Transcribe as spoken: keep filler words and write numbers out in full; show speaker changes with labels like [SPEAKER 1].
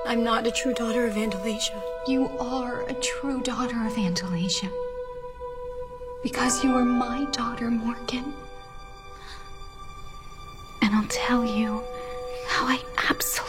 [SPEAKER 1] I'm not a true daughter of Andalasia.
[SPEAKER 2] You are a true daughter of Andalasia. Because you are my daughter, Morgan. And I'll tell you how I absolutely